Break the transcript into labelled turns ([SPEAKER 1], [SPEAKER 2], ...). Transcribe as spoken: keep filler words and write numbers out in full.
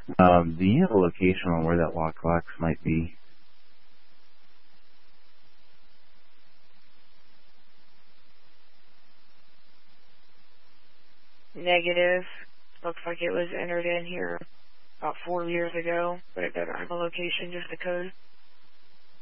[SPEAKER 1] Um, do you have a location on where that lockbox might be?
[SPEAKER 2] Negative. Looks like it was entered in here about four years ago, but it doesn't have a location, just a code.